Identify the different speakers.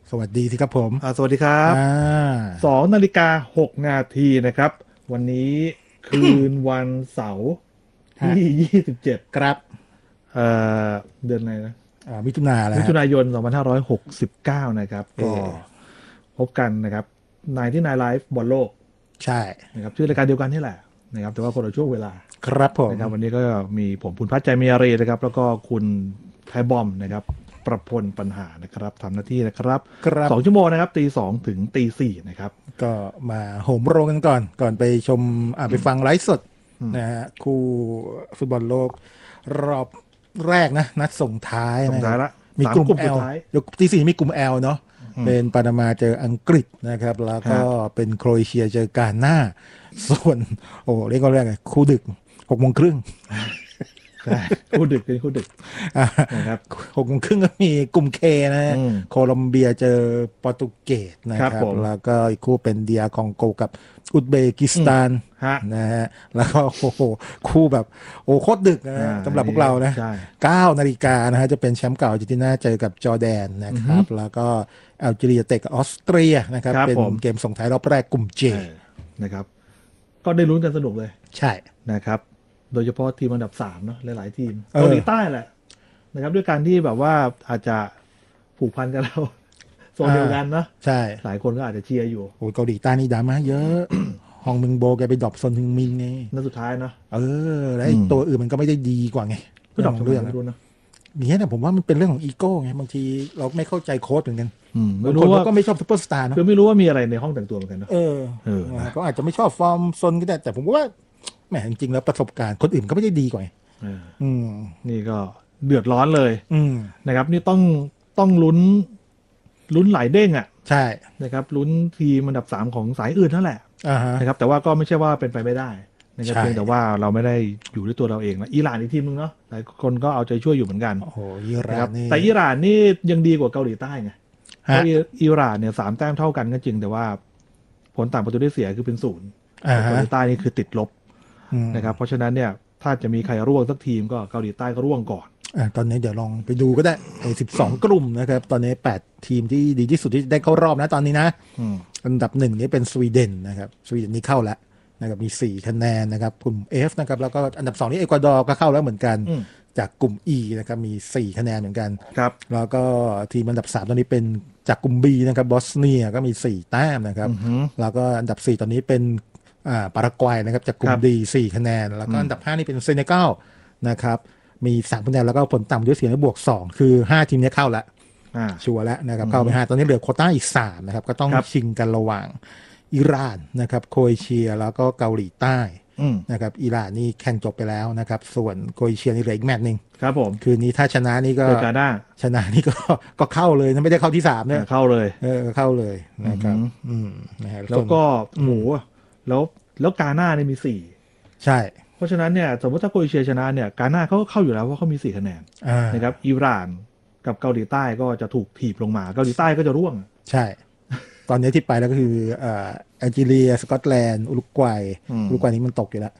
Speaker 1: สวัสดีสิครับผม
Speaker 2: สวัสดีครับ2:06 นาทีนะครับวันนี้คืนวันเสาร์
Speaker 1: ฮะ
Speaker 2: ที่27
Speaker 1: ครับ
Speaker 2: เอ่เดือนอะไรนะ
Speaker 1: มิถุนาแล้ว
Speaker 2: มิ
Speaker 1: ฮะ
Speaker 2: ถุนายน2569นะครับ
Speaker 1: เอ
Speaker 2: ก็
Speaker 1: อ
Speaker 2: พบกันนะครับ99 Live บอลโลก
Speaker 1: ใช่
Speaker 2: นะครับชื่อรายการเดียวกันนี่แหละนะครับแต่ว่าคนละช่วงเวลา
Speaker 1: ครับผม
Speaker 2: นะครับวันนี้ก็มีผมภูนพัฒน์ใจมีอารีนะครับแล้วก็คุณไทยบอมนะครับประพลปัญหานะครับทำหน้าที่นะครับ
Speaker 1: ครับ
Speaker 2: 2 ชั่วโมงนะครับตี 2ถึงตี 4นะครับ
Speaker 1: ก็มาโหมโรงกันก่อนไปชมไปฟังไลฟ์สดนะฮะคู่ฟุตบอลโลกรอบแรกนะนัดส่งท้ายนะครับ
Speaker 2: ส่งท้ายละ
Speaker 1: มีกลุ่ม
Speaker 2: 3 กลุ่มสุ
Speaker 1: L
Speaker 2: ดท้าย
Speaker 1: เดี๋ยวที่สี่มีกลุ่ม L เนาะเป็นปานามาเจออังกฤษนะครับแล้วก็เป็นโครเอเชียเจอกาหน้าส่วนโอ้เรียกว่าเรียกไงคู่ดึก6 โมงครึ่ง
Speaker 2: ใช่คู่ดึกเป็นคู่ดึกนะครับ
Speaker 1: 6 โมงครึ่งก็มีกลุ่มเคนะฮะ
Speaker 2: อืม
Speaker 1: โคลอมเบียเจอโปรตุเกสนะค
Speaker 2: ครั
Speaker 1: รั
Speaker 2: บบ ผม
Speaker 1: แล้วก็อีกคู่เป็นเดียคองโกกับอุซเบกิสถาน
Speaker 2: ฮะ
Speaker 1: นะฮะแล้วก็โอ้โหคู่แบบโอ้โคตรดึกนะฮะสำหรับพวกเรานะ
Speaker 2: ใช่
Speaker 1: 9 นาฬิกานะฮะจะเป็นแชมป์เก่าอาร์เจนตินาเจอกับจอร์แดนนะครับแล้วก็แอลจีเรียเตะกับออสเตรียนะครับ
Speaker 2: ครับ
Speaker 1: เป็น
Speaker 2: ผม
Speaker 1: เกมส่งท้ายรอบแรกกลุ่มเจ
Speaker 2: นะครับก็ได้ลุ้นกันสนุกเลย
Speaker 1: ใช่
Speaker 2: นะครับโดยเฉพาะทีมอันดับ3เนาะหลายๆทีม
Speaker 1: เออ
Speaker 2: เกาหลีใต้แหละนะครับด้วยการที่แบบว่าอาจจะผูกพันกับเรา โซนเดียวกันเนาะ
Speaker 1: ใช่
Speaker 2: หลายคนก็อาจจะเชียร์อยู่
Speaker 1: โอ้ยเกาหลีใต้นี่ดราม่าเยอะ ฮองมึงโบแกไปดรอปซนฮึงมินไง
Speaker 2: นัดสุดท้ายเนาะ
Speaker 1: แล้วไอ้ตัวอื่นมันก็ไม่ได้ดีกว่าไง
Speaker 2: ก็ดอก
Speaker 1: เรื่อง
Speaker 2: ไม่รู้นะ
Speaker 1: อย่างเงี้ยนะผมว่ามันเป็นเรื่องของอีโก้ไงบางทีเราไม่เข้าใจโค้ชเหมือนกัน
Speaker 2: ไม่
Speaker 1: บาง
Speaker 2: รู้
Speaker 1: คน
Speaker 2: ว่า
Speaker 1: เขาก็ไม่ชอบซุปเปอร์สตาร์นะ
Speaker 2: คือไม่รู้ว่ามีอะไรในห้องแต่งตัวเหมือนกันเนาะ
Speaker 1: เออ
Speaker 2: นะ
Speaker 1: ก็อาจจะไม่ชอบฟอร์มซนก็ได้แต่ผมว่าแหมจริงๆแล้วประสบการณ์คนอื่นก็ไม่ได้ดีกว่าไง
Speaker 2: เออ
Speaker 1: อืม
Speaker 2: นี่ก็เดือดร้อนเลย
Speaker 1: อืม
Speaker 2: นะครับนี่ต้องลุ้นหลายเด้งอ่ะ
Speaker 1: ใช่
Speaker 2: นะครับลุ้นทีมอันดับ3ของสายอื่นนั่นแหละ
Speaker 1: อ่าฮะ
Speaker 2: นะครับแต่ว่าก็ไม่ใช่ว่าเป็นไปไม่ได้นะครับ
Speaker 1: ใช่
Speaker 2: เพียงแต่ว่าเราไม่ได้อยู่ด้วยตัวเราเองนะอิหร่านอีกทีมนึงเนาะหลายคนก็เอาใจช่วยอยู่เหมือนกัน
Speaker 1: โอ้โหอิห
Speaker 2: นะ
Speaker 1: ร่า
Speaker 2: ครับ
Speaker 1: นนี่
Speaker 2: แต่อิหร่านนี่ยังดีกว่าเกาหลีใต้ไงเพ
Speaker 1: ฮะ
Speaker 2: ราะอิหร่านเนี่ย3 แต้มเท่ากันก็จริงแต่ว่าผลต่างประตูได้เสียคือเป็น0
Speaker 1: อ่า
Speaker 2: เกา
Speaker 1: ฮะ
Speaker 2: หลีใต้นี่คือติดลบ
Speaker 1: อืม
Speaker 2: นะครับเพราะฉะนั้นเนี่ยถ้าจะมีใครร่วงสักทีมก็เกาหลีใต้ก็ร่วงก่อน
Speaker 1: ตอนนี้เดี๋ยวลองไปดูก็ได้ไอ้12 กลุ่มนะครับตอนนี้8 ทีมที่ดีที่สุดที่ได้เข้ารอบนะตอนนี้นะ
Speaker 2: อืม
Speaker 1: อันดับ1นี่เป็นสวีเดนนะครับสวีเดนนี่เข้าแล้วนะครับมี4 คะแนนนะครับกลุ่ม F นะครับแล้วก็อันดับ2นี่เอกวาดอร์ก็เข้าแล้วเหมือนกัน
Speaker 2: อืม
Speaker 1: จากกลุ่ม E นะครับมี4 คะแนนเหมือนกัน
Speaker 2: ครับ
Speaker 1: แล้วก็ทีมอันดับ3ตอนนี้เป็นจากกลุ่ม B นะครับบอสเนียก็มี4 แต้มนะครับ
Speaker 2: อือหือ
Speaker 1: แล้วก็อันดับ4ตอนนี้เป็นปารากวัยนะครับจากกลุ่
Speaker 2: ค
Speaker 1: ม
Speaker 2: รับ
Speaker 1: D 4 คะแนนแล้วก็อันดับ5นี่เป็นเซเนกัลนะครับมี3 คะแนนแล้วก็ผลต่ำด้วยเสียงบวก2คือ5 ทีมนี้เข้าแล้ว
Speaker 2: อ่า
Speaker 1: ชัวร์แล้วนะครับเข้าไป5ตอนนี้เหลือโควต้าอีก3นะครับก็ต้อง
Speaker 2: ครับ
Speaker 1: ชิงกันระหว่างอิหร่านนะครับโครเอเชียแล้วก็เกาหลีใต้
Speaker 2: อืม
Speaker 1: นะครับอิหร่านนี่แข่งจบไปแล้วนะครับส่วนโครเอเชียนี่เหลืออีกแมตช์หนึ่ง
Speaker 2: ครับผม
Speaker 1: คืนนี้ถ้าชนะนี่ก็
Speaker 2: เจอกาด้า
Speaker 1: ชนะนี่ก็เข้าเลยนะไม่ได้เข้าที่3เนี่ย
Speaker 2: เข้าเลย
Speaker 1: เข้าเลยนะครับนะฮะ
Speaker 2: แล้วก็โหแล้วกาหน้าเนี่ยมี
Speaker 1: ใช่
Speaker 2: 4เพราะฉะนั้นเนี่ยสมมติถ้าโครเอเชียชนะเนี่ยกาหน้าเขาก็เข้าอยู่แล้วเพราะเขามี4 คะแนน
Speaker 1: นะ
Speaker 2: นะครับอิหร่านกับเกาหลีใต้ก็จะถูกถีบลงมาเกาหลีใต้ก็จะร่วง
Speaker 1: ใช่ ตอนนี้ที่ไปแล้วก็คือแอลจีเรียสกอตแลนด์อุรุกวัย
Speaker 2: อืม
Speaker 1: อุรุกวัยนี้มันตกอยู่แล้ว